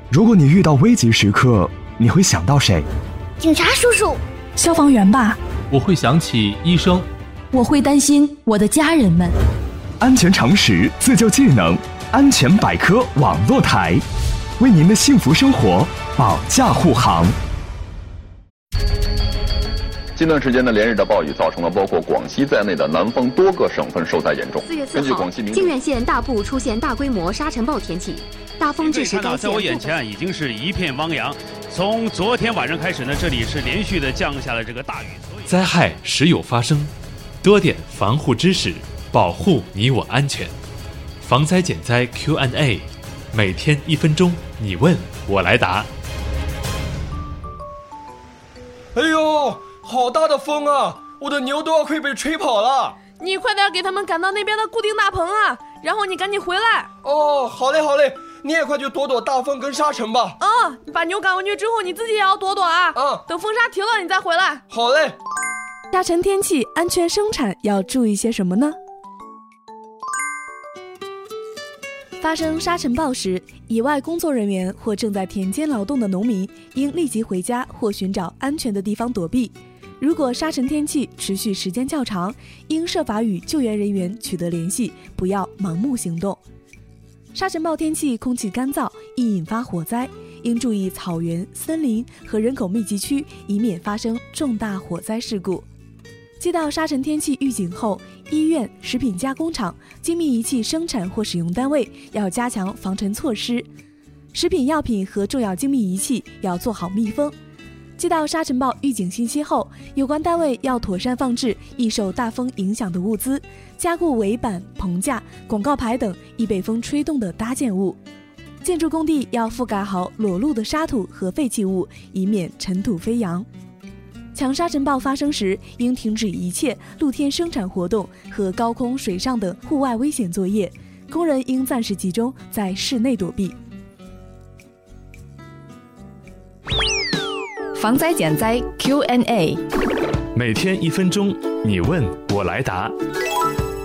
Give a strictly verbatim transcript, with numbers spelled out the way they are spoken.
如果你遇到危急时刻，你会想到谁？ 警察叔叔。 消防员吧。 我会想起医生。 我会担心我的家人们。 安全常识，自救技能，安全百科网络台，为您的幸福生活保驾护航。 近段时间的连日的暴雨造成了包括广西在内的南方多个省份受灾严重。 四月四号，靖远县大部出现大规模沙尘暴天气，大风致使该县。 在我眼前已经是一片汪洋。从昨天晚上开始呢，这里是连续的降下了这个大雨。 灾害时有发生，多点防护知识，保护你我安全。防灾减灾 Q and A， 每天一分钟，你问我来答。 哎呦！好大的风啊！我的牛都要快被吹跑了。 你快点给他们赶到那边的固定大棚啊，然后你赶紧回来。 哦，好嘞好嘞，你也快去躲躲大风跟沙尘吧。 嗯，把牛赶回去之后，你自己也要躲躲啊。 嗯， 等风沙停了你再回来。 好嘞。 沙尘天气安全生产要注意些什么呢？发生沙尘暴时，野外工作人员或正在田间劳动的农民应立即回家或寻找安全的地方躲避。如果沙尘天气持续时间较长，应设法与救援人员取得联系，不要盲目行动。沙尘暴天气空气干燥，易引发火灾，应注意草原、森林和人口密集区，以免发生重大火灾事故。接到沙尘天气预警后，医院、食品加工厂、精密仪器生产或使用单位要加强防尘措施，食品药品和重要精密仪器要做好密封。接到沙尘暴预警信息后，有关单位要妥善放置易受大风影响的物资，加固围板、棚架、广告牌等易被风吹动的搭建物。建筑工地要覆盖好裸露的沙土和废弃物，以免尘土飞扬。强沙尘暴发生时，应停止一切露天生产活动和高空、水上等户外危险作业，工人应暂时集中在室内躲避。 防灾减灾 Q and A， 每天一分钟，你问我来答。